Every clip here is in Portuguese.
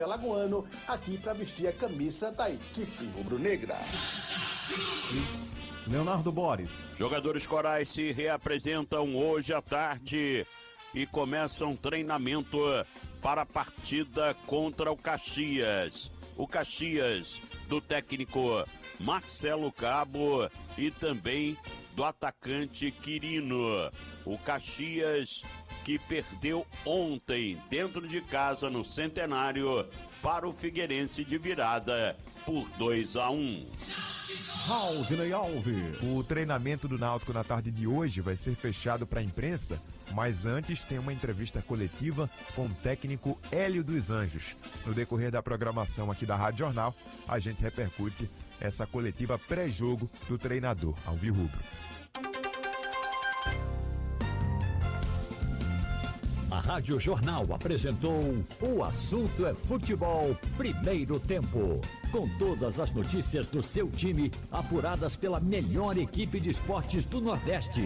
Alagoano, aqui para vestir a camisa da equipe rubro-negra. Leonardo Boris. Jogadores corais se reapresentam hoje à tarde e começam treinamento para a partida contra o Caxias. O Caxias do técnico Marcelo Cabo e também do atacante Quirino. O Caxias que perdeu ontem dentro de casa no Centenário para o Figueirense de virada por 2-1. Raulzinei Alves. O treinamento do Náutico na tarde de hoje vai ser fechado para a imprensa, mas antes tem uma entrevista coletiva com o técnico Hélio dos Anjos. No decorrer da programação aqui da Rádio Jornal, a gente repercute essa coletiva pré-jogo do treinador alvirrubro. A Rádio Jornal apresentou O Assunto é Futebol, primeiro tempo. Com todas as notícias do seu time, apuradas pela melhor equipe de esportes do Nordeste.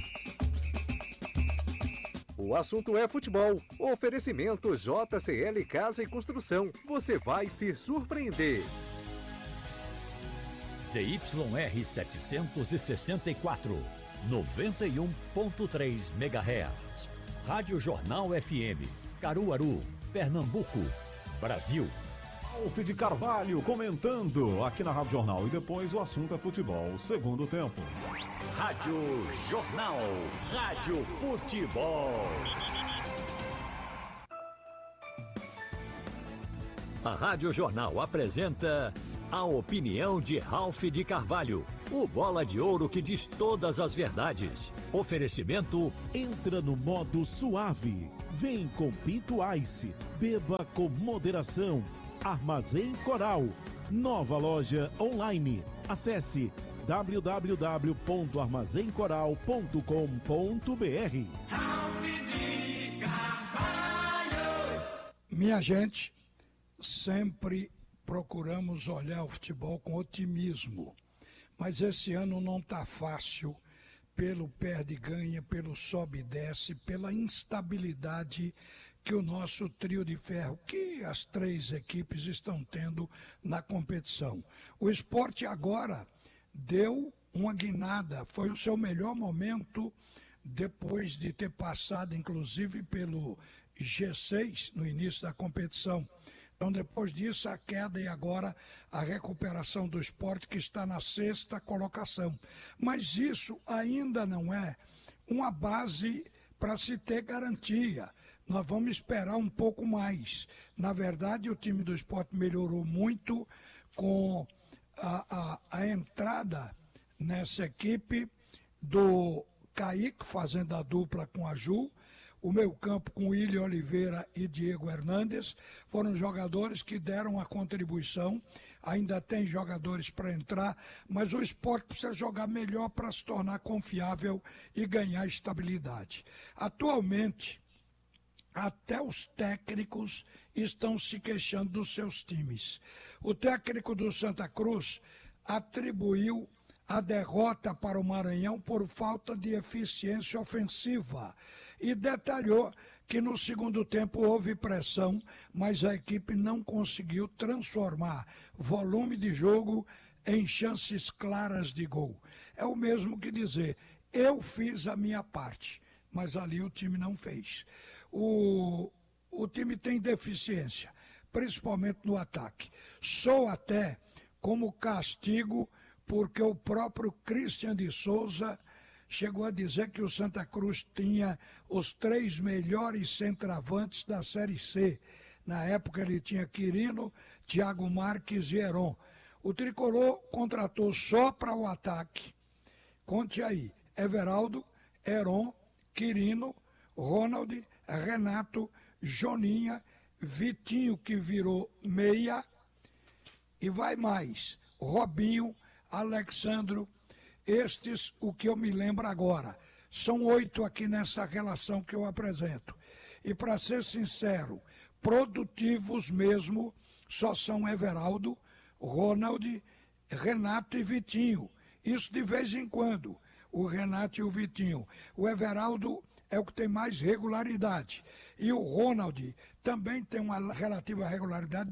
O Assunto é Futebol. Oferecimento JCL Casa e Construção. Você vai se surpreender. ZYR 764, 91.3 MHz. Rádio Jornal FM, Caruaru, Pernambuco, Brasil. Alf de Carvalho comentando aqui na Rádio Jornal. E depois o assunto é futebol, segundo tempo. Rádio Jornal, Rádio Futebol. A Rádio Jornal apresenta a opinião de Ralf de Carvalho, o bola de ouro que diz todas as verdades. Oferecimento: entra no modo suave. Vem com Pinto Ice. Beba com moderação. Armazém Coral. Nova loja online. Acesse www.armazencoral.com.br. Ralf de Carvalho. Minha gente, sempre procuramos olhar o futebol com otimismo, mas esse ano não está fácil pelo perde-ganha, pelo sobe e desce, pela instabilidade que o nosso trio de ferro, que as três equipes estão tendo na competição. O Sport agora deu uma guinada, foi o seu melhor momento depois de ter passado inclusive pelo G6 no início da competição. Então, depois disso, a queda e agora a recuperação do Sport, que está na 6ª colocação. Mas isso ainda não é uma base para se ter garantia. Nós vamos esperar um pouco mais. Na verdade, o time do Sport melhorou muito com a entrada nessa equipe do Kaique, fazendo a dupla com a Ju. O meio campo com William Oliveira e Diego Hernandes foram jogadores que deram a contribuição. Ainda tem jogadores para entrar, mas o Sport precisa jogar melhor para se tornar confiável e ganhar estabilidade. Atualmente, até os técnicos estão se queixando dos seus times. O técnico do Santa Cruz atribuiu a derrota para o Maranhão por falta de eficiência ofensiva e detalhou que no segundo tempo houve pressão, mas a equipe não conseguiu transformar volume de jogo em chances claras de gol. É o mesmo que dizer, eu fiz a minha parte, mas ali o time não fez. O time tem deficiência, principalmente no ataque. Sou até como castigo, porque o próprio Christian de Souza chegou a dizer que o Santa Cruz tinha os 3 melhores centroavantes da Série C. Na época ele tinha Quirino, Thiago Marques e Heron. O Tricolor contratou só para o ataque, conte aí, Everaldo, Heron, Quirino, Ronald, Renato, Joninha, Vitinho, que virou meia, e vai mais, Robinho, Alexandro, estes, o que eu me lembro agora, são 8 aqui nessa relação que eu apresento. E para ser sincero, produtivos mesmo só são Everaldo, Ronald, Renato e Vitinho. Isso de vez em quando, o Renato e o Vitinho. O Everaldo é o que tem mais regularidade. E o Ronald também tem uma relativa regularidade,